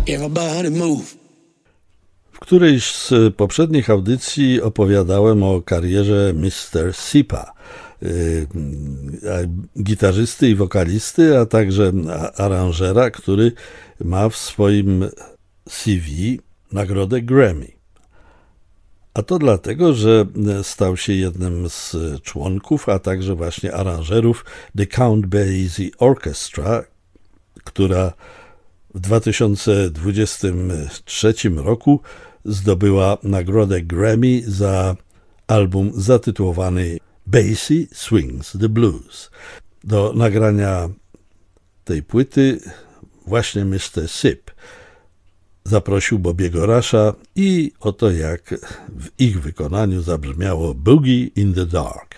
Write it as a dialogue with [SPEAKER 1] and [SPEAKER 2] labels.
[SPEAKER 1] Everybody move.
[SPEAKER 2] W którejś z poprzednich audycji opowiadałem o karierze Mr. Sipa, gitarzysty i wokalisty, a także aranżera, który ma w swoim CV nagrodę Grammy. A to dlatego, że stał się jednym z członków, a także właśnie aranżerów The Count Basie Orchestra, która w 2023 roku zdobyła nagrodę Grammy za album zatytułowany Basie Swings the Blues. Do nagrania tej płyty właśnie Mr. Sip zaprosił Bobbiego Rusha i oto jak w ich wykonaniu zabrzmiało Boogie in the Dark.